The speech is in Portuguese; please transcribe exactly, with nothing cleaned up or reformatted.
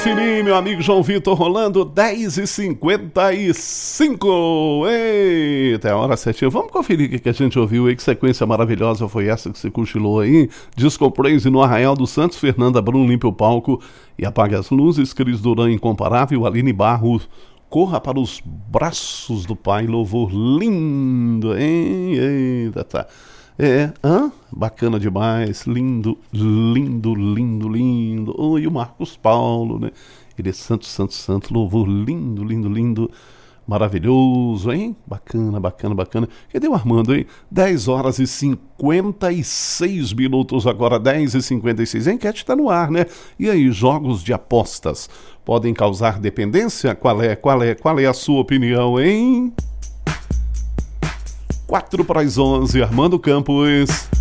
Fininho, meu amigo João Vitor, rolando dez e cinquenta e cinco. Eita, é a hora certinha. Vamos conferir o que a gente ouviu aí. Que sequência maravilhosa foi essa que você cochilou aí? Disco Praise no Arraial dos Santos. Fernanda Brum limpa o palco e apaga as luzes. Cris Duran incomparável. Aline Barros, corra para os braços do Pai. Louvor lindo, hein? Eita, tá. É, hã? Bacana demais, lindo, lindo, lindo, lindo. Oh, e o Marcos Paulo, né? Ele é santo, santo, santo, louvor lindo, lindo, lindo, maravilhoso, hein? Bacana, bacana, bacana. Cadê o Armando, hein? dez horas e cinquenta e seis minutos agora, dez e cinquenta e seis. A enquete está no ar, né? E aí, jogos de apostas podem causar dependência? Qual é, qual é, qual é a sua opinião, hein? quatro para as onze, Armando Campos.